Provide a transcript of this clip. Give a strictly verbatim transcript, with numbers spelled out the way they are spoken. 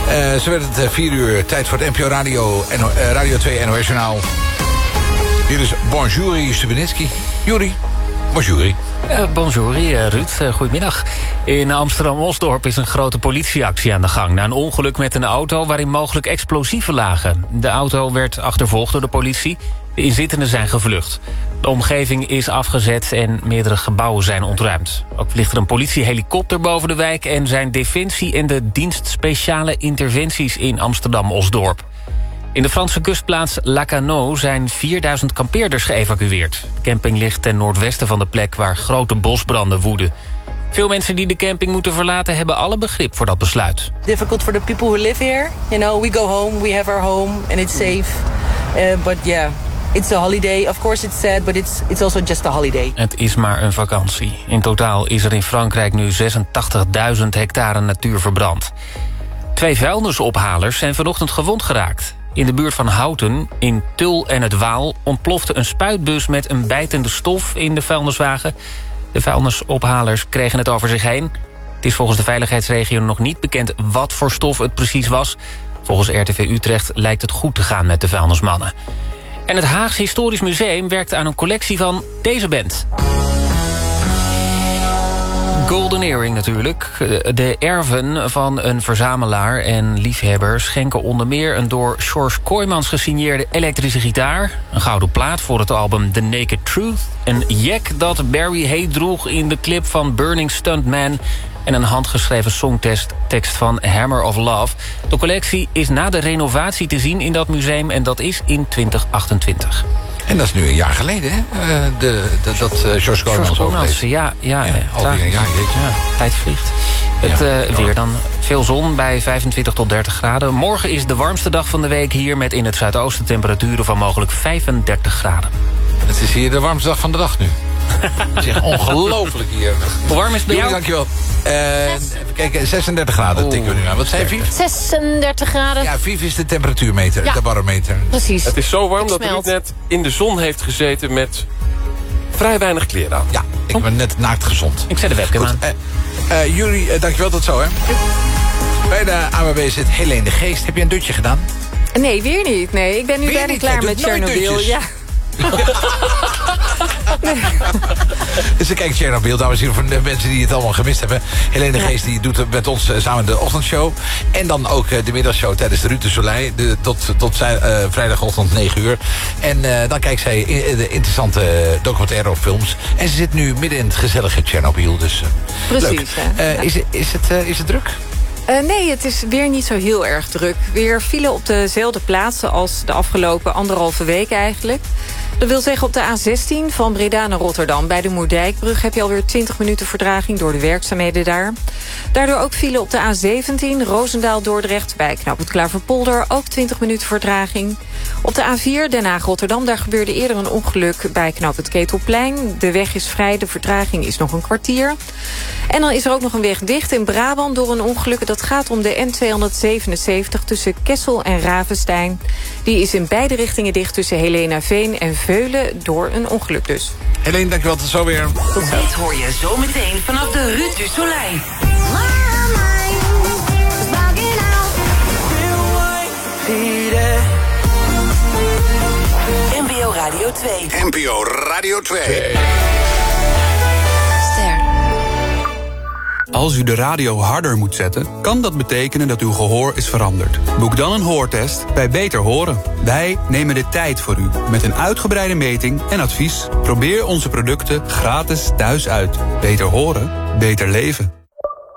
Uh, zo werd het vier uur, tijd voor het N P O Radio, en, uh, Radio twee N O S Journaal. Hier is Bonjour, Stubenitski. Juri, bonjour. Uh, bonjour, uh, Ruud. Uh, goedemiddag. In Amsterdam-Osdorp is een grote politieactie aan de gang na een ongeluk met een auto waarin mogelijk explosieven lagen. De auto werd achtervolgd door de politie. De inzittenden zijn gevlucht. De omgeving is afgezet en meerdere gebouwen zijn ontruimd. Ook vliegt er een politiehelikopter boven de wijk en zijn Defensie en de dienst speciale interventies in Amsterdam-Osdorp. In de Franse kustplaats Lacanau zijn vierduizend kampeerders geëvacueerd. De camping ligt ten noordwesten van de plek waar grote bosbranden woeden. Veel mensen die de camping moeten verlaten hebben alle begrip voor dat besluit. Difficult for the people who live here. You know, we go home, we have our home and it's safe. Uh, but yeah, it's a holiday. Of course it's sad, but it's it's also just a holiday. Het is maar een vakantie. In totaal is er in Frankrijk nu zesentachtigduizend hectare natuur verbrand. Twee vuilnisophalers zijn vanochtend gewond geraakt. In de buurt van Houten, in Tull en het Waal, ontplofte een spuitbus met een bijtende stof in de vuilniswagen. De vuilnisophalers kregen het over zich heen. Het is volgens de veiligheidsregio nog niet bekend wat voor stof het precies was. Volgens R T V Utrecht lijkt het goed te gaan met de vuilnismannen. En het Haags Historisch Museum werkt aan een collectie van deze band. Golden Earring natuurlijk. De erven van een verzamelaar en liefhebber schenken onder meer een door George Kooijmans gesigneerde elektrische gitaar, een gouden plaat voor het album The Naked Truth, een jack dat Barry Hay droeg in de clip van Burning Stuntman en een handgeschreven songtekst tekst van Hammer of Love. De collectie is na de renovatie te zien in dat museum en dat is in twintig achtentwintig. En dat is nu een jaar geleden, hè? Uh, de, de, dat uh, George Kooijmans overleed. Ja, ja, ja, alweer een jaar, weet je. Ja, tijd vliegt. Het uh, weer dan veel zon bij vijfentwintig tot dertig graden. Morgen is de warmste dag van de week hier met in het zuidoosten temperaturen van mogelijk vijfendertig graden. Het is hier de warmste dag van de dag nu. Het is echt ongelooflijk hier. Hoe warm is het bij jou? Dankjewel. Uh, even kijken, zesendertig graden oh. tikken we nu aan. Wat zei Vief? zesendertig graden. Ja, Vief is de temperatuurmeter, ja. de barometer. Precies. Het is zo warm dat Ruud net in de zon heeft gezeten met vrij weinig kleren aan. Ja, ik oh. ben net naakt gezond. Ik zet de webcam aan. Uh, uh, Jullie, uh, dankjewel, tot zo hè. Bij de A W B zit Helene de Geest. Heb je een dutje gedaan? Nee, weer niet. Nee, ik ben nu bijna klaar met Chernobyl. Ja. nee. Dus kijk, Chernobyl, dames en heren, voor de mensen die het allemaal gemist hebben. Helene de Geest die doet met ons uh, samen de ochtendshow. En dan ook uh, de middagshow tijdens de Ruud de Soleil. De, tot tot uh, vrijdagochtend negen uur. En uh, dan kijkt zij in, de interessante uh, documentaire of films. En ze zit nu midden in het gezellige Chernobyl. Dus, uh, precies. Leuk. Uh, is, is, het, uh, is het druk? Uh, nee, het is weer niet zo heel erg druk. Weer file op dezelfde plaatsen als de afgelopen anderhalve week eigenlijk. Dat wil zeggen op de A zestien van Breda naar Rotterdam. Bij de Moerdijkbrug heb je alweer twintig minuten vertraging door de werkzaamheden daar. Daardoor ook file op de A zeventien Roosendaal-Dordrecht bij Knoop het Klaverpolder. Ook twintig minuten vertraging. Op de A vier Den Haag-Rotterdam, daar gebeurde eerder een ongeluk bij Knoop het Ketelplein. De weg is vrij, de vertraging is nog een kwartier. En dan is er ook nog een weg dicht in Brabant door een ongeluk. Dat gaat om de N tweehonderdzevenenzeventig tussen Kessel en Ravenstein. Die is in beide richtingen dicht tussen Helenaveen en Veulen door een ongeluk dus. Helene, dankjewel, tot zo weer. Tot dit hoor je zometeen vanaf de Ruud du Soleil. N P O Radio twee. N P O Radio twee. Als u de radio harder moet zetten, kan dat betekenen dat uw gehoor is veranderd. Boek dan een hoortest bij Beter Horen. Wij nemen de tijd voor u met een uitgebreide meting en advies. Probeer onze producten gratis thuis uit. Beter horen, beter leven.